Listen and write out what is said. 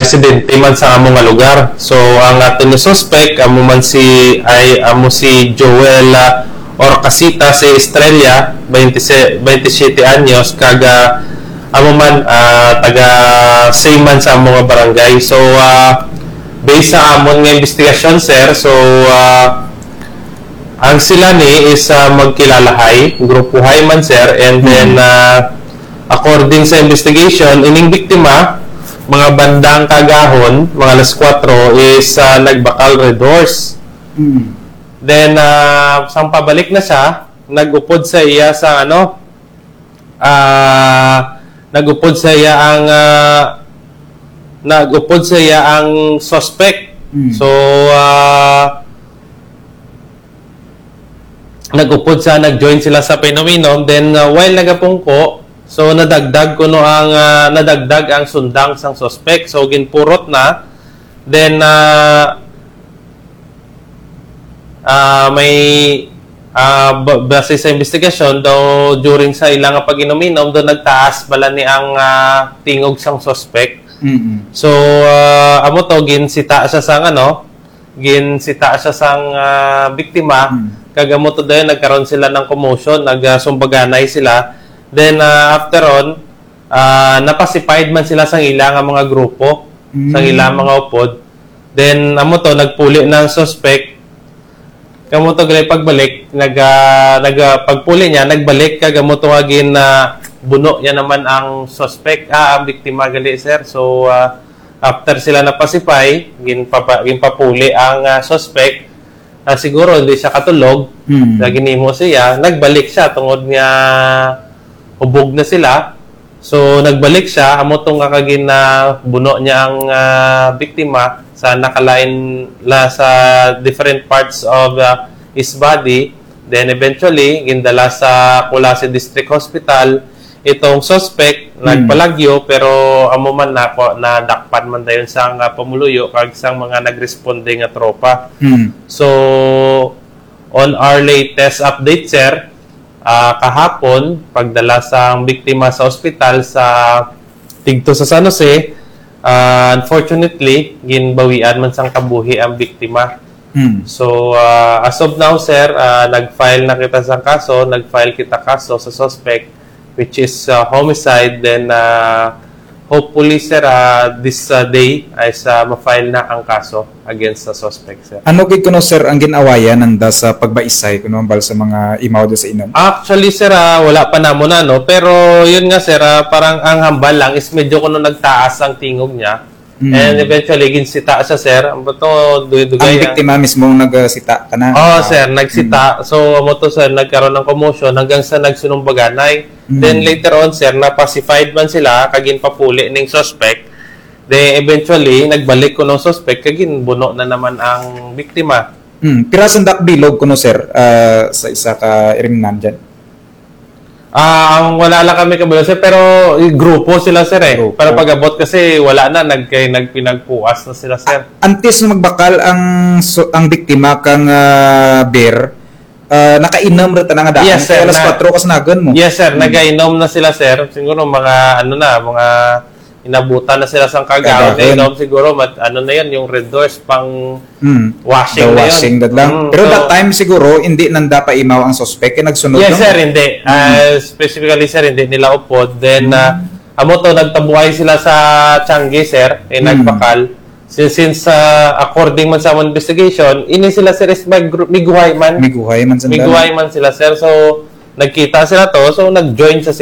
residente man sa among nga lugar. So ang aton nga suspect amo man si Joel Orcasita si Estrella, 27 anyos, kaga amo man taga same man sa among nga barangay. So based sa amon nga investigasyon, sir, so ang sila ni is magkilalahay, grupuhay man, sir, and then according sa investigation, ining biktima, mga bandang kagahon, mga alas 4 is nagbakal red horse. Then sang pabalik na siya, nagupod sa iya sa nagupod sa iya ang suspect. So nag-join sila sa painominom, then while nagapungko, so nadagdag ang sundang sang suspect, so ginpurot na, then may base sa investigasyon daw during sa ilang pag-inominom do nagtaas bala ni ang tingog sang suspect. So amo to ginsita siya sang biktima. Kagamo to dayon nagkaroon sila ng commotion, nagsumbaganay sila. Then after on, napasified man sila sang ilang mga grupo, sang ilang mga upod. Then amo to nagpuli ng suspect. Kamo to gali pagbalik, pagpuli niya nagbalik kagamo to agin buno niya naman ang suspect, ang biktima gali, sir. So after sila napasify, ginpapuli ang suspect. Siguro hindi siya katulog, ginimo siya, nagbalik siya tungod nga hubog na sila. So nagbalik siya, amo tong kakagin na buno niya ang biktima sa nakalain sa different parts of his body. Then eventually gindala sa Colase District Hospital. Itong suspect nagpalagyo, pero amo man nadakpan man dayon sang pamuluyo kag sang mga nagresponde nga tropa. So on our latest update, sir, kahapon pagdala sang biktima sa ospital sa Tigto sa San Jose, unfortunately ginbawian man sang kabuhi ang biktima. So as of now, sir, nag-file na kita sa kaso, sa suspect, which is homicide. Then hopefully, sir, this day ay ma-file na ang kaso against the suspect, sir. Ano gid kuno, sir, ang ginawayan nanda sa pagbaisay kuno bal sa mga imaw do sa inom? Actually, sir, wala pa namo na, no, pero yun nga, sir, parang ang hambal lang is medyo kuno nagtaas ang tingog niya. And eventually ginsita siya, sir. Ang biktima mismo nagsita kana? Sir, nagsita. So amo to, sir, nagkaroon ng commotion hanggang sa nagsunumbaganay. Then later on, sir, na-pacified man sila kagin papuli ning suspect. Then eventually nagbalik ko ng suspect kagin buno na naman ang biktima. Pirasan dak bilog kuno, sir, sa isa ka irimnan dyan? Wala lang kami kabalo, sir, pero grupo sila, sir, Grupo. Para pag-abot kasi wala na, nagpinagpuas na sila, sir. Antes na magbakal ang biktima kang beer, nakainom rin nga daan. Yes, sir. Alas 4 kas nagan mo. Yes, sir. Nagainom na sila, sir. Siguro mga mga inabutan na sila sang kagaw. Nainom siguro, na yan, yung red doors pang washing na yun. Pero that time siguro, hindi nanda pa imaw ang suspect, nagsunod. Yes, sir, hindi. Specifically, sir, hindi nila upod. Then, amo to, nagtabuhay sila sa Changi, sir, nagpakal. Since according man sa investigation, ini sila, sir, is miguhay man. Miguhay man sila, sir. So, nagkita sila to, so nag-join sa